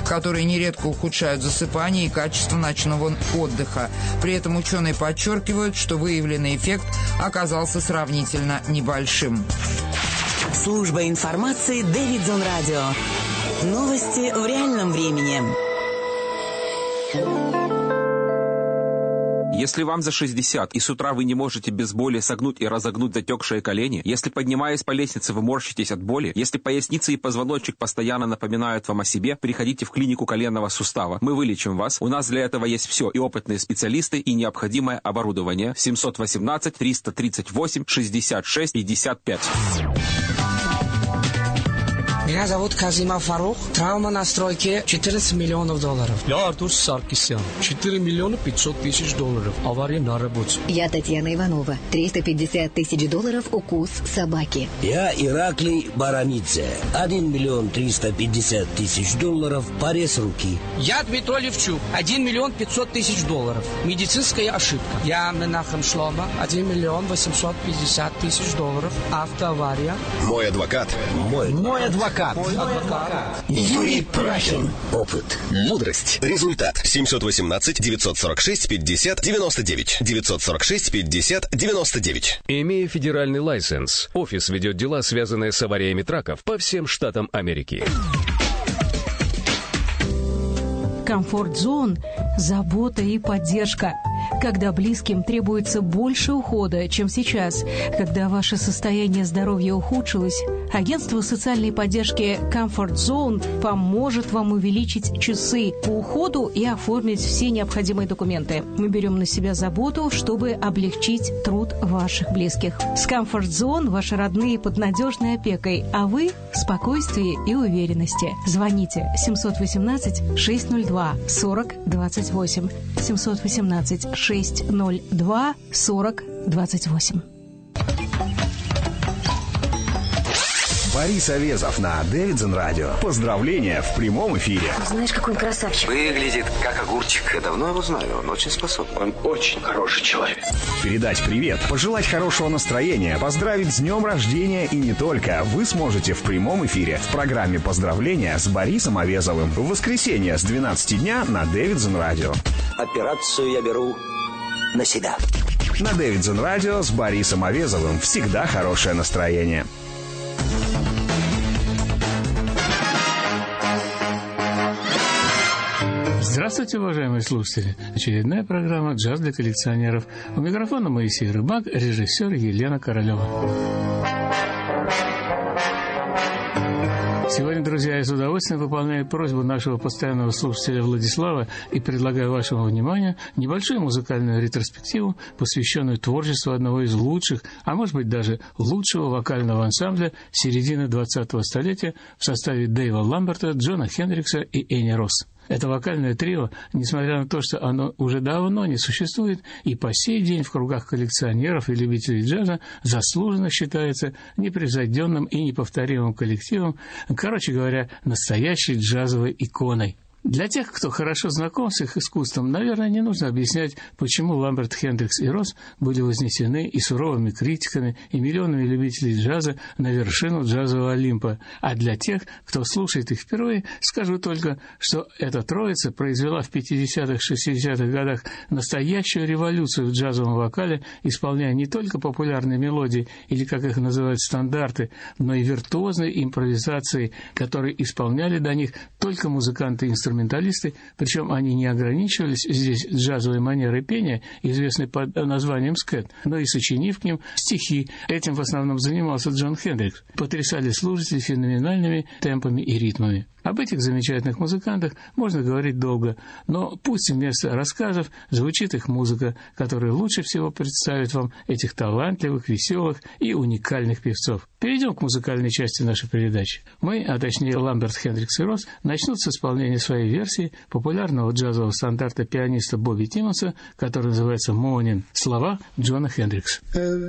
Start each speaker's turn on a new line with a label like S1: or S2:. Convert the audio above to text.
S1: которые нередко ухудшают засыпание и качество ночного отдыха. При этом ученые подчеркивают, что выявленный эффект оказался сравнительно небольшим.
S2: Служба информации Дэвидсон Радио. Новости в реальном времени.
S3: Если вам за 60 и с утра вы не можете без боли согнуть и разогнуть затекшие колени, если, поднимаясь по лестнице, вы морщитесь от боли, если поясница и позвоночник постоянно напоминают вам о себе, приходите в клинику коленного сустава. Мы вылечим вас. У нас для этого есть все: и опытные специалисты, и необходимое оборудование. 718-338-66-55.
S4: Меня зовут Казима Фарух. Травма на стройке $14 миллионов. Я Артур Саркисян. $4 миллиона 500 тысяч. Авария на работе.
S5: Я Татьяна Иванова. $350 тысяч укус собаки.
S6: Я Ираклий Барамидзе. $1 миллион 350 тысяч. Порез руки.
S4: Я Дмитрий Левчук. $1 миллион 500 тысяч. Медицинская ошибка. Я Менахем Шлома. $1 миллион 850 тысяч. Автоавария.
S7: Мой адвокат.
S6: Мой адвокат.
S7: Юрий Прахин. Опыт. Мудрость. Результат. 718-946-50-99. 946-50-99.
S8: Имея федеральный лайсенс, офис ведет дела, связанные с авариями траков по всем штатам Америки.
S9: Комфорт-зон – забота и поддержка. Когда близким требуется больше ухода, чем сейчас, когда ваше состояние здоровья ухудшилось, агентство социальной поддержки Comfort Zone поможет вам увеличить часы по уходу и оформить все необходимые документы. Мы берем на себя заботу, чтобы облегчить труд ваших близких. С Comfort Zone ваши родные под надежной опекой, а вы в спокойствии и уверенности. Звоните 718-602-4028. 718-602-4028.
S10: Борис Авезов на Дэвидсон Радио. Поздравления в прямом эфире.
S5: Знаешь, какой он красавчик.
S7: Выглядит как огурчик. Я давно его знаю. Он очень способный. Он очень хороший человек.
S10: Передать привет, пожелать хорошего настроения, поздравить с днем рождения и не только вы сможете в прямом эфире в программе «Поздравления» с Борисом Авезовым в воскресенье с 12 дня на Дэвидсон Радио.
S6: Операцию я беру на себя.
S10: На Дэвидсон Радио с Борисом Авезовым всегда хорошее настроение.
S11: Здравствуйте, уважаемые слушатели! Очередная программа «Джаз для коллекционеров». У микрофона Моисей Рыбак, режиссер Елена Королева. Сегодня, друзья, я с удовольствием выполняю просьбу нашего постоянного слушателя Владислава и предлагаю вашему вниманию небольшую музыкальную ретроспективу, посвященную творчеству одного из лучших, а может быть даже лучшего вокального ансамбля середины 20-го столетия в составе Дэйва Ламберта, Джона Хендрикса и Энни Росс. Это вокальное трио, несмотря на то, что оно уже давно не существует, и по сей день в кругах коллекционеров и любителей джаза заслуженно считается непревзойденным и неповторимым коллективом, короче говоря, настоящей джазовой иконой. Для тех, кто хорошо знаком с их искусством, наверное, не нужно объяснять, почему Ламберт, Хендрикс и Росс были вознесены и суровыми критиками, и миллионами любителей джаза на вершину джазового Олимпа. А для тех, кто слушает их впервые, скажу только, что эта троица произвела в 50-х, 60-х годах настоящую революцию в джазовом вокале, исполняя не только популярные мелодии, или, как их называют, стандарты, но и виртуозные импровизации, которые исполняли до них только музыканты и инструменталисты, причем они не ограничивались здесь джазовой манерой пения, известной под названием скэт, но и сочинив к ним стихи. Этим в основном занимался Джон Хендрикс. Потрясали слушателей феноменальными темпами и ритмами. Об этих замечательных музыкантах можно говорить долго, но пусть вместо рассказов звучит их музыка, которая лучше всего представит вам этих талантливых, веселых и уникальных певцов. Перейдем к музыкальной части нашей передачи. Мы, а точнее Ламберт, Хендрикс и Росс, начнут с исполнения своей версии популярного джазового стандарта пианиста Бобби Тиммонса, который называется «Morning». Слова Джона Хендрикса.